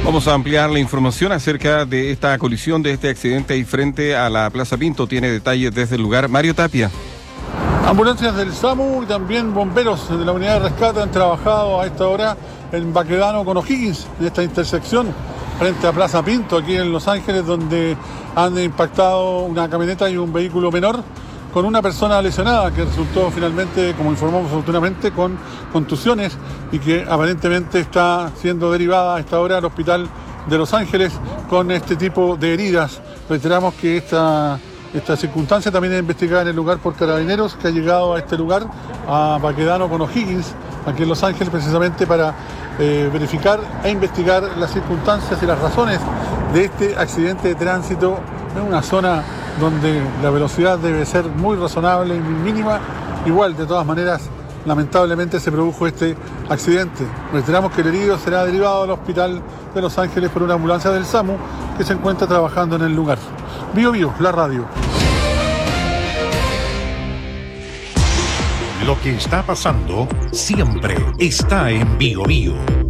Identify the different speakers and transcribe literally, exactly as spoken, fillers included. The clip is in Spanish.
Speaker 1: Vamos a ampliar la información acerca de esta colisión, de este accidente ahí frente a la Plaza Pinto. Tiene detalles desde el lugar Mario Tapia.
Speaker 2: Ambulancias del SAMU y también bomberos de la unidad de rescate han trabajado a esta hora en Baquedano con O'Higgins, en esta intersección frente a Plaza Pinto, aquí en Los Ángeles, donde han impactado una camioneta y un vehículo menor con una persona lesionada que resultó finalmente, como informamos oportunamente, con contusiones y que aparentemente está siendo derivada a esta hora al hospital de Los Ángeles con este tipo de heridas. Reiteramos que esta, esta circunstancia también es investigada en el lugar por Carabineros, que ha llegado a este lugar, a Baquedano con O'Higgins, aquí en Los Ángeles, precisamente para eh, verificar e investigar las circunstancias y las razones de este accidente de tránsito en una zona donde la velocidad debe ser muy razonable y muy mínima. Igual, de todas maneras, lamentablemente se produjo este accidente. Reiteramos que el herido será derivado al hospital de Los Ángeles por una ambulancia del SAMU que se encuentra trabajando en el lugar. Bio Bio, la radio.
Speaker 3: Lo que está pasando siempre está en Bio Bio.